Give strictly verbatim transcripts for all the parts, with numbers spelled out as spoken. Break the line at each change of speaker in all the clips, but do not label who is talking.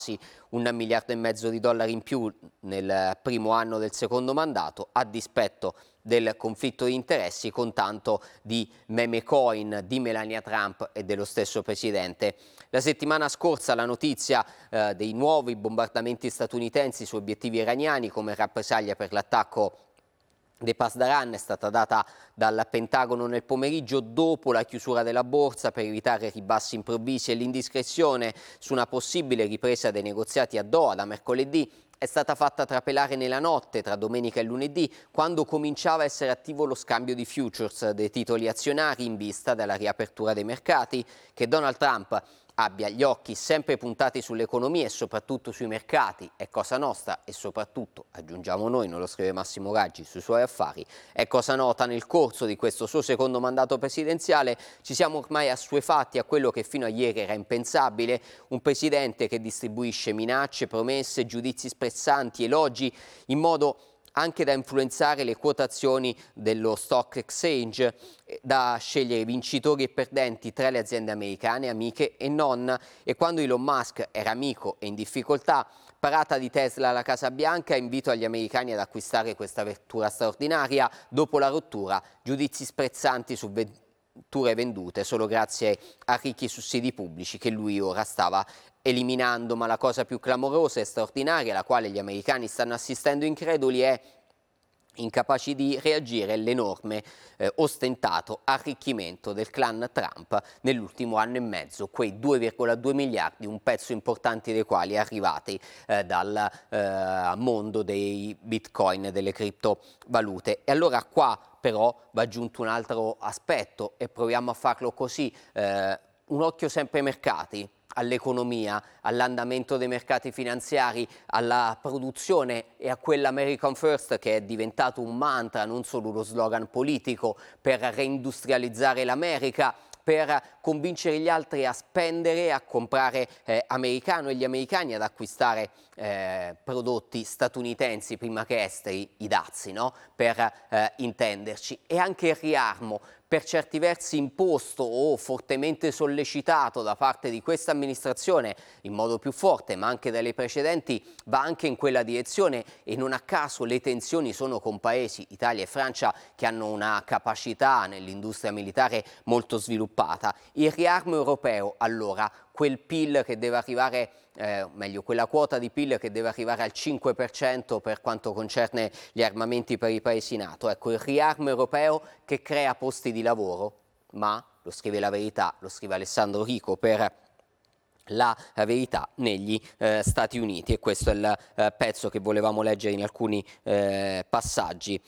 un miliardo e mezzo di dollari in più nel primo anno del secondo mandato, a dispetto del conflitto di interessi con tanto di meme coin di Melania Trump e dello stesso presidente. La settimana scorsa la notizia eh, dei nuovi bombardamenti statunitensi su obiettivi iraniani come rappresaglia per l'attacco dei Pasdaran è stata data dal Pentagono nel pomeriggio dopo la chiusura della borsa per evitare ribassi improvvisi e l'indiscrezione su una possibile ripresa dei negoziati a Doha da mercoledì è stata fatta trapelare nella notte tra domenica e lunedì, quando cominciava a essere attivo lo scambio di futures dei titoli azionari in vista della riapertura dei mercati. Che Donald Trump abbia gli occhi sempre puntati sull'economia e soprattutto sui mercati è cosa nostra e soprattutto, aggiungiamo noi, non lo scrive Massimo Raggi sui suoi affari, è cosa nota. Nel corso di questo suo secondo mandato presidenziale ci siamo ormai assuefatti a quello che fino a ieri era impensabile, un presidente che distribuisce minacce, promesse, giudizi sprezzanti, elogi in modo anche da influenzare le quotazioni dello stock exchange, da scegliere vincitori e perdenti tra le aziende americane, amiche e non. E quando Elon Musk era amico e in difficoltà, parata di Tesla alla Casa Bianca, invito agli americani ad acquistare questa vettura straordinaria. Dopo la rottura, giudizi sprezzanti su vetture vendute solo grazie a ricchi sussidi pubblici che lui ora stava eliminando. Ma la cosa più clamorosa e straordinaria, alla quale gli americani stanno assistendo increduli, è incapaci di reagire all'enorme eh, ostentato arricchimento del clan Trump nell'ultimo anno e mezzo, quei due virgola due miliardi, un pezzo importante dei quali è arrivati eh, dal eh, mondo dei bitcoin e delle criptovalute. E allora qua però va aggiunto un altro aspetto e proviamo a farlo così, eh, un occhio sempre ai mercati, all'economia, all'andamento dei mercati finanziari, alla produzione e a quell'American First che è diventato un mantra, non solo uno slogan politico per reindustrializzare l'America, per convincere gli altri a spendere, a comprare eh, americano e gli americani ad acquistare eh, prodotti statunitensi prima che esteri, i dazi, no? Per eh, intenderci. E anche il riarmo, per certi versi imposto o fortemente sollecitato da parte di questa amministrazione in modo più forte, ma anche dalle precedenti, va anche in quella direzione e non a caso le tensioni sono con paesi, Italia e Francia, che hanno una capacità nell'industria militare molto sviluppata. Il riarmo europeo, allora, quel P I L che deve arrivare, eh, meglio, quella quota di P I L che deve arrivare al cinque per cento per quanto concerne gli armamenti per i paesi NATO. Ecco, il riarmo europeo che crea posti di lavoro, ma, lo scrive La Verità, lo scrive Alessandro Rico per La Verità, negli eh, Stati Uniti, e questo è il eh, pezzo che volevamo leggere in alcuni eh, passaggi.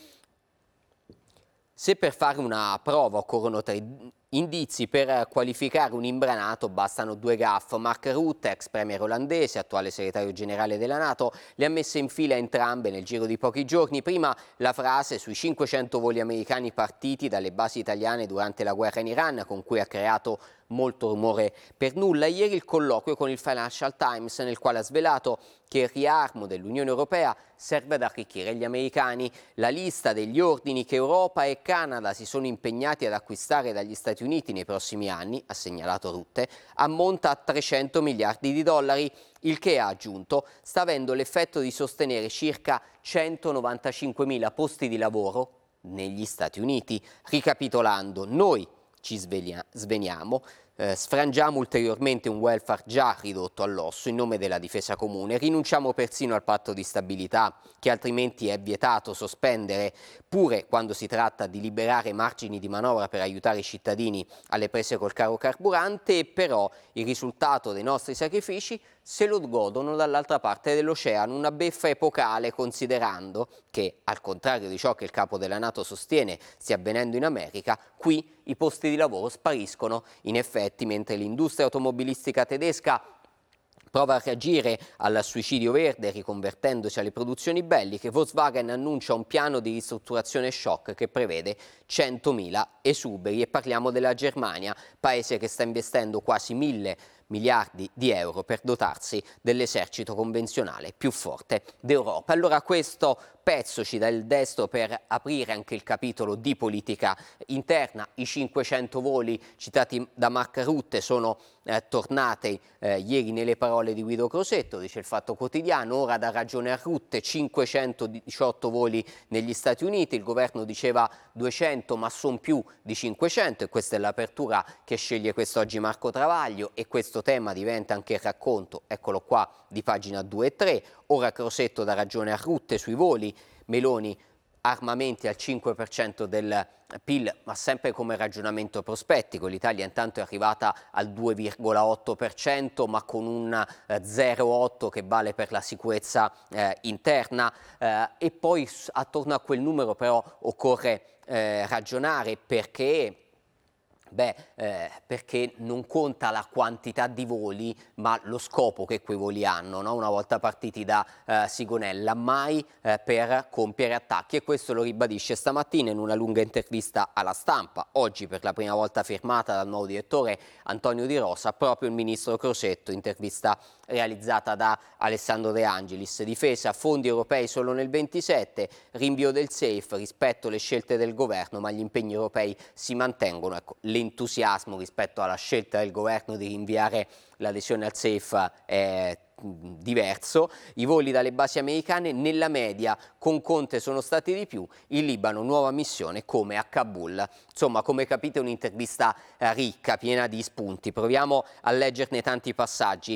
Se per fare una prova occorrono tre indizi per qualificare un imbranato, bastano due gaffe. Mark Rutte, ex premier olandese, attuale segretario generale della NATO, le ha messe in fila entrambe nel giro di pochi giorni. Prima la frase sui cinquecento voli americani partiti dalle basi italiane durante la guerra in Iran, con cui ha creato molto rumore per nulla. Ieri il colloquio con il Financial Times, nel quale ha svelato che il riarmo dell'Unione Europea serve ad arricchire gli americani. La lista degli ordini che Europa e Canada si sono impegnati ad acquistare dagli Stati Uniti nei prossimi anni, ha segnalato Rutte, ammonta a trecento miliardi di dollari, il che, ha aggiunto, sta avendo l'effetto di sostenere circa centonovantacinquemila posti di lavoro negli Stati Uniti. Ricapitolando, noi ci sveniamo, eh, sfrangiamo ulteriormente un welfare già ridotto all'osso in nome della difesa comune, rinunciamo persino al patto di stabilità, che altrimenti è vietato sospendere, pure quando si tratta di liberare margini di manovra per aiutare i cittadini alle prese col caro carburante, e però il risultato dei nostri sacrifici se lo godono dall'altra parte dell'oceano, una beffa epocale, considerando che, al contrario di ciò che il capo della NATO sostiene stia avvenendo in America, qui i posti di lavoro spariscono in effetti, mentre l'industria automobilistica tedesca prova a reagire al suicidio verde riconvertendosi alle produzioni belliche. Volkswagen annuncia un piano di ristrutturazione shock che prevede centomila esuberi. E parliamo della Germania, paese che sta investendo quasi mille miliardi di euro per dotarsi dell'esercito convenzionale più forte d'Europa. Allora questo pezzo ci dà il destro per aprire anche il capitolo di politica interna. I cinquecento voli citati da Mark Rutte sono eh, tornate eh, ieri nelle parole di Guido Crosetto, dice il Fatto Quotidiano. Ora dà ragione a Rutte, cinquecentodiciotto voli negli Stati Uniti, il governo diceva duecento ma sono più di cinquecento, e questa è l'apertura che sceglie quest'oggi Marco Travaglio, e questo tema diventa anche il racconto, eccolo qua, di pagina due e tre. Ora Crosetto dà ragione a Rutte sui voli, Meloni armamenti al cinque per cento del P I L, ma sempre come ragionamento prospettico. L'Italia intanto è arrivata al due virgola otto per cento, ma con un eh, zero virgola otto che vale per la sicurezza eh, interna, eh, e poi attorno a quel numero però occorre eh, ragionare, perché Beh, eh, perché non conta la quantità di voli, ma lo scopo che quei voli hanno, no? Una volta partiti da eh, Sigonella, mai eh, per compiere attacchi, e questo lo ribadisce stamattina in una lunga intervista alla Stampa, oggi per la prima volta firmata dal nuovo direttore Antonio Di Rosa, proprio il ministro Crosetto, intervista realizzata da Alessandro De Angelis. Difesa, fondi europei solo nel ventisette, rinvio del SAFE, rispetto alle scelte del governo, ma gli impegni europei si mantengono. Ecco, l'entusiasmo rispetto alla scelta del governo di rinviare l'adesione al SAFE è diverso. I voli dalle basi americane nella media con Conte sono stati di più. Il Libano, nuova missione come a Kabul. Insomma, come capite, un'intervista ricca, piena di spunti. Proviamo a leggerne tanti passaggi.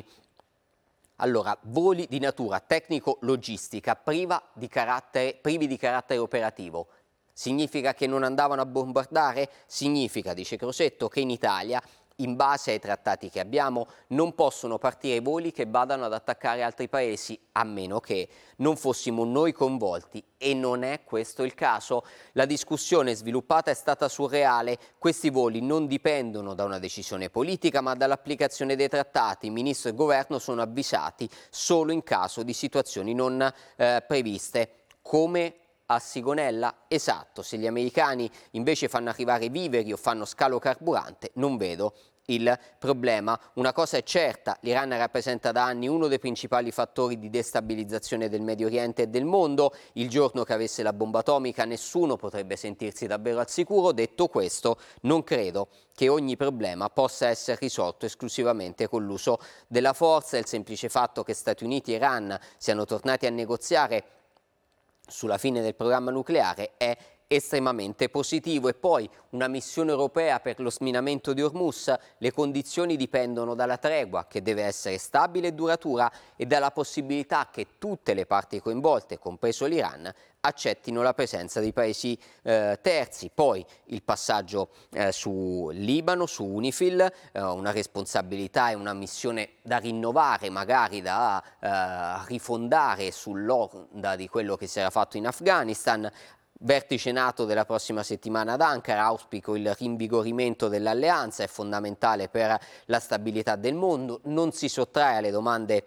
Allora, voli di natura tecnico-logistica priva di carattere, privi di carattere operativo. Significa che non andavano a bombardare? Significa, dice Crosetto, che in Italia, in base ai trattati che abbiamo, non possono partire voli che vadano ad attaccare altri paesi, a meno che non fossimo noi coinvolti, e non è questo il caso. La discussione sviluppata è stata surreale. Questi voli non dipendono da una decisione politica, ma dall'applicazione dei trattati. Il ministro e il governo sono avvisati solo in caso di situazioni non eh, previste, come a Sigonella? Esatto. Se gli americani invece fanno arrivare viveri o fanno scalo carburante, non vedo il problema. Una cosa è certa: l'Iran rappresenta da anni uno dei principali fattori di destabilizzazione del Medio Oriente e del mondo. Il giorno che avesse la bomba atomica nessuno potrebbe sentirsi davvero al sicuro. Detto questo, non credo che ogni problema possa essere risolto esclusivamente con l'uso della forza. Il semplice fatto che Stati Uniti e Iran siano tornati a negoziare sulla fine del programma nucleare è estremamente positivo. E poi una missione europea per lo sminamento di Hormuz. Le condizioni dipendono dalla tregua, che deve essere stabile e duratura, e dalla possibilità che tutte le parti coinvolte, compreso l'Iran, accettino la presenza di paesi eh, terzi. Poi il passaggio eh, su Libano, su UNIFIL, eh, una responsabilità e una missione da rinnovare, magari da eh, rifondare sull'onda di quello che si era fatto in Afghanistan. Vertice NATO della prossima settimana ad Ankara, auspico il rinvigorimento dell'alleanza, è fondamentale per la stabilità del mondo, non si sottrae alle domande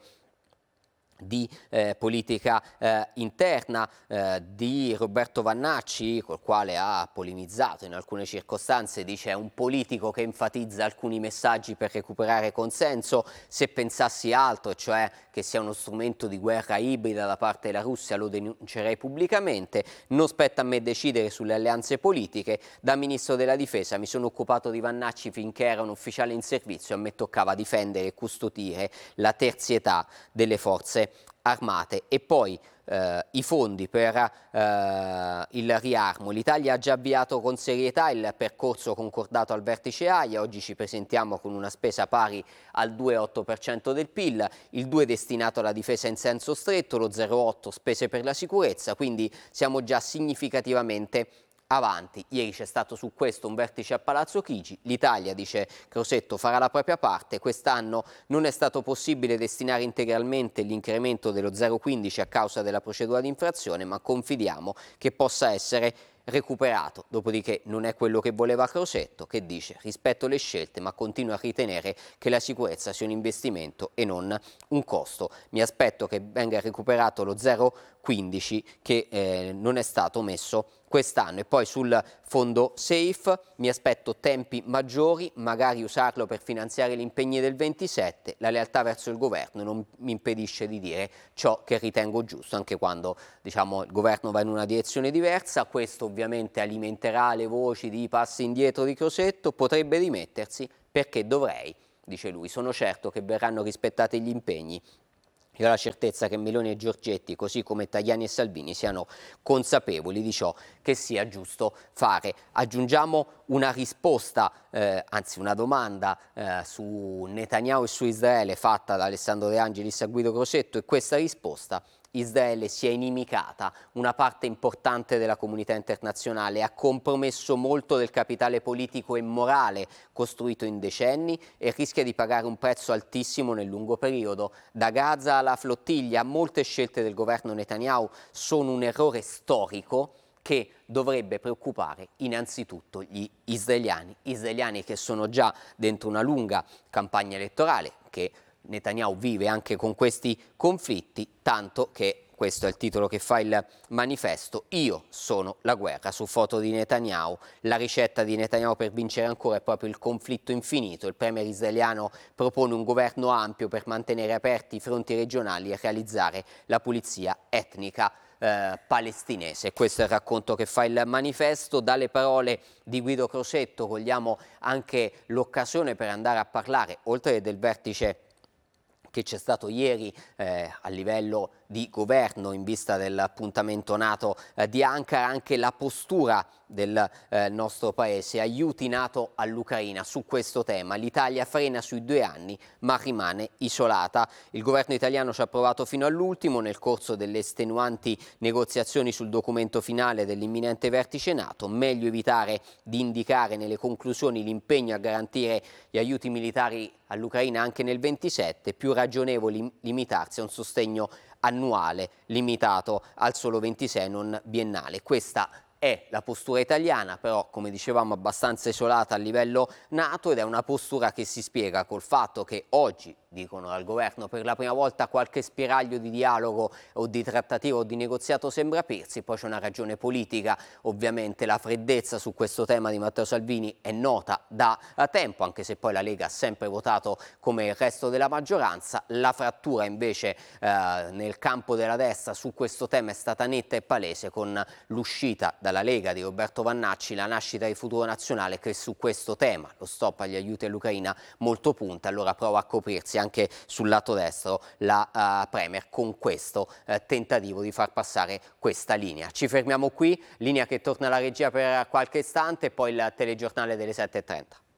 di eh, politica eh, interna eh, di Roberto Vannacci, col quale ha polemizzato in alcune circostanze. Dice: è un politico che enfatizza alcuni messaggi per recuperare consenso. Se pensassi altro, cioè che sia uno strumento di guerra ibrida da parte della Russia, lo denuncerei pubblicamente. Non spetta a me decidere sulle alleanze politiche. Da ministro della difesa mi sono occupato di Vannacci finché era un ufficiale in servizio, a me toccava difendere e custodire la terzietà delle forze armate. E poi eh, i fondi per eh, il riarmo. L'Italia ha già avviato con serietà il percorso concordato al vertice Aia. Oggi ci presentiamo con una spesa pari al due virgola otto per cento del P I L, il due destinato alla difesa in senso stretto, lo zero virgola otto spese per la sicurezza, quindi siamo già significativamente avanti. Ieri c'è stato su questo un vertice a Palazzo Chigi. L'Italia, dice Crosetto, farà la propria parte. Quest'anno non è stato possibile destinare integralmente l'incremento dello zero virgola quindici a causa della procedura di infrazione, ma confidiamo che possa essere recuperato. Dopodiché non è quello che voleva Crosetto, che dice: rispetto le scelte, ma continua a ritenere che la sicurezza sia un investimento e non un costo. Mi aspetto che venga recuperato lo zero virgola quindici che eh, non è stato messo quest'anno. E poi sul fondo SAFE mi aspetto tempi maggiori, magari usarlo per finanziare gli impegni del ventisette. La lealtà verso il governo non mi impedisce di dire ciò che ritengo giusto, anche quando, diciamo, il governo va in una direzione diversa. Questo ovviamente alimenterà le voci di passi indietro di Crosetto, potrebbe dimettersi perché dovrei, dice lui. Sono certo che verranno rispettati gli impegni. Io ho la certezza che Meloni e Giorgetti, così come Tajani e Salvini, siano consapevoli di ciò che sia giusto fare. Aggiungiamo una risposta, eh, anzi una domanda eh, su Netanyahu e su Israele fatta da Alessandro De Angelis a Guido Crosetto, e questa risposta: Israele si è inimicata una parte importante della comunità internazionale, ha compromesso molto del capitale politico e morale costruito in decenni e rischia di pagare un prezzo altissimo nel lungo periodo. Da Gaza alla flottiglia, molte scelte del governo Netanyahu sono un errore storico che dovrebbe preoccupare innanzitutto gli israeliani, israeliani che sono già dentro una lunga campagna elettorale, che Netanyahu vive anche con questi conflitti, tanto che, questo è il titolo che fa il manifesto, io sono la guerra. Su foto di Netanyahu, la ricetta di Netanyahu per vincere ancora è proprio il conflitto infinito. Il premier israeliano propone un governo ampio per mantenere aperti i fronti regionali e realizzare la pulizia etnica eh, palestinese. Questo è il racconto che fa il manifesto. Dalle parole di Guido Crosetto cogliamo anche l'occasione per andare a parlare, oltre del vertice che c'è stato ieri eh, a livello di governo in vista dell'appuntamento NATO eh, di Ankara, anche la postura del eh, nostro paese, aiuti NATO all'Ucraina. Su questo tema l'Italia frena sui due anni ma rimane isolata. Il governo italiano ci ha provato fino all'ultimo nel corso delle estenuanti negoziazioni sul documento finale dell'imminente vertice NATO. Meglio evitare di indicare nelle conclusioni l'impegno a garantire gli aiuti militari all'Ucraina anche nel ventisette, più ragionevole limitarsi a un sostegno annuale limitato al solo ventisei, non biennale. Questa è la postura italiana, però come dicevamo abbastanza isolata a livello NATO, ed è una postura che si spiega col fatto che oggi, dicono dal governo, per la prima volta qualche spiraglio di dialogo o di trattativa o di negoziato sembra aprirsi. Poi c'è una ragione politica, ovviamente la freddezza su questo tema di Matteo Salvini è nota da tempo, anche se poi la Lega ha sempre votato come il resto della maggioranza. La frattura invece eh, nel campo della destra su questo tema è stata netta e palese con l'uscita dalla Lega di Roberto Vannacci, la nascita di Futuro Nazionale, che su questo tema, lo stop agli aiuti all'Ucraina, molto punta. Allora prova a coprirsi anche sul lato destro la uh, Premier con questo uh, tentativo di far passare questa linea. Ci fermiamo qui, linea che torna alla regia per qualche istante e poi il telegiornale delle sette e trenta.